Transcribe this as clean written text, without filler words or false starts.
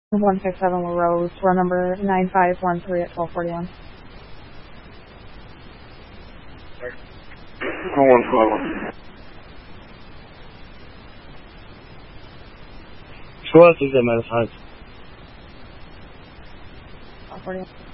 167 LaRose, row number 9513 at 1241. 151. Soit, deuxième à la phrase. 1241.